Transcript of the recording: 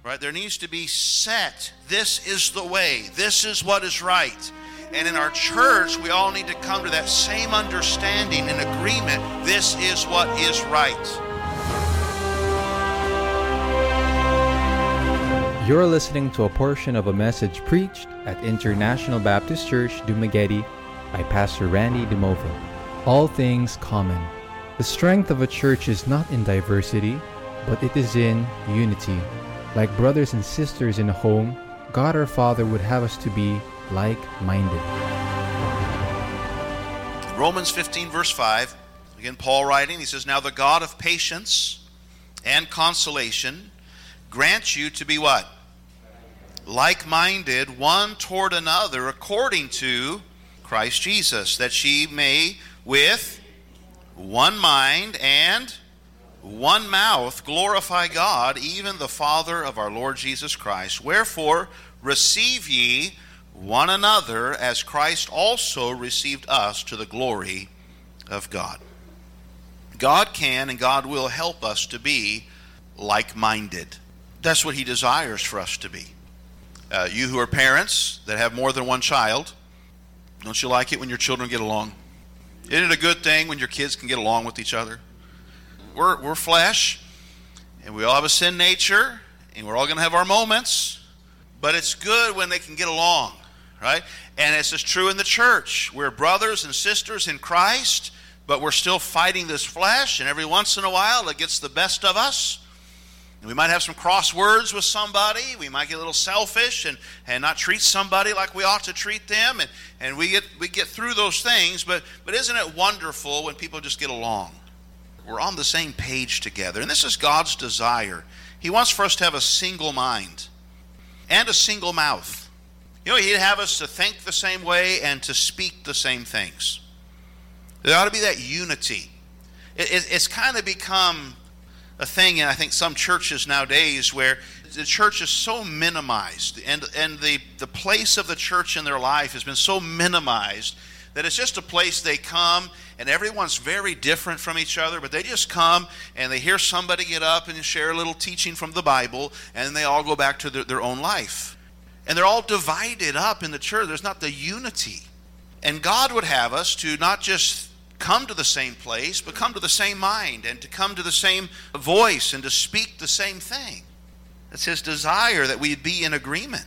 Right? There needs to be set. This is the way. This is what is right. And in our church, we all need to come to that same understanding and agreement. This is what is right. You're listening to a portion of a message preached at International Baptist Church, Dumaguete by Pastor Randy DeMova. All things common. The strength of a church is not in diversity, but it is in unity. Like brothers and sisters in a home, God our Father would have us to be like-minded. Romans 15 verse 5, again Paul writing, he says, "Now the God of patience and consolation grant you to be" what? "Like-minded one toward another according to Christ Jesus, that ye may with one mind and one mouth glorify God, even the Father of our Lord Jesus Christ. Wherefore receive ye one another, as Christ also received us to the glory of God." God can and God will help us to be like-minded. That's what He desires for us to be. You who are parents that have more than one child, don't you like it when your children get along? Isn't it a good thing when your kids can get along with each other? We're flesh, and we all have a sin nature, and we're all going to have our moments, but it's good when they can get along, right? And it's just true in the church. We're brothers and sisters in Christ, but we're still fighting this flesh, and every once in a while it gets the best of us. And we might have some cross words with somebody. We might get a little selfish and not treat somebody like we ought to treat them, and we get through those things, but isn't it wonderful when people just get along? We're on the same page together. And this is God's desire. He wants for us to have a single mind and a single mouth. You know, He'd have us to think the same way and to speak the same things. There ought to be that unity. It's kind of become a thing in, I think, some churches nowadays where the church is so minimized, and the place of the church in their life has been so minimized that it's just a place they come, and everyone's very different from each other, but they just come and they hear somebody get up and share a little teaching from the Bible, and then they all go back to their own life. And they're all divided up in the church. There's not the unity. And God would have us to not just come to the same place, but come to the same mind, and to come to the same voice, and to speak the same thing. It's His desire that we be in agreement.